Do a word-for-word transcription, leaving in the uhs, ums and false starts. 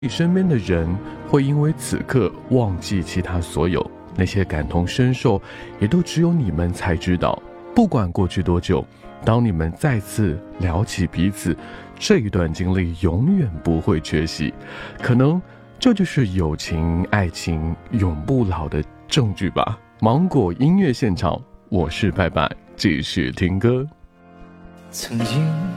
你身边的人会因为此刻忘记其他所有，那些感同身受也都只有你们才知道。不管过去多久，当你们再次聊起彼此，这一段经历永远不会缺席。可能这就是友情爱情永不老的证据吧。芒果音乐现场，我是拜拜，继续听歌。 曾经